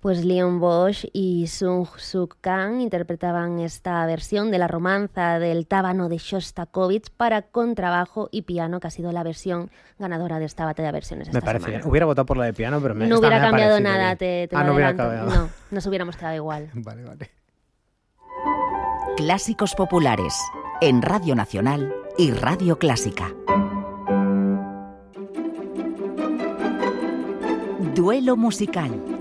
Pues Leon Bosch y Sung Suk Kang interpretaban esta versión de la romanza del Tábano de Shostakovich para contrabajo y piano, que ha sido la versión ganadora de esta batalla de versiones esta Me parece semana. bien. Hubiera votado por la de piano, pero no hubiera cambiado nada, bien. te no hubiera adelanto. cambiado. No, nos hubiéramos quedado igual. Vale. Clásicos populares en Radio Nacional y Radio Clásica. Duelo musical.